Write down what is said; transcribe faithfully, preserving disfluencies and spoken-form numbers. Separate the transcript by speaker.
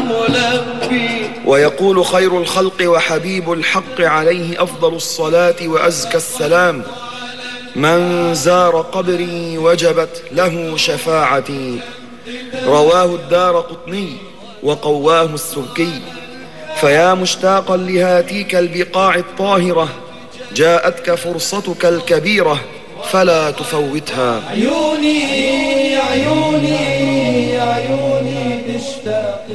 Speaker 1: ملبي.
Speaker 2: ويقول خير الخلق وحبيب الحق عليه أفضل الصلاة وأزكى السلام: من زار قبري وجبت له شفاعتي. رواه الدارقطني وقواه السبكي. فيا مشتاقا لهاتيك البقاع الطاهرة، جاءتك فرصتك الكبيرة فلا تفوتها.
Speaker 1: عيوني عيوني عيوني تشتاق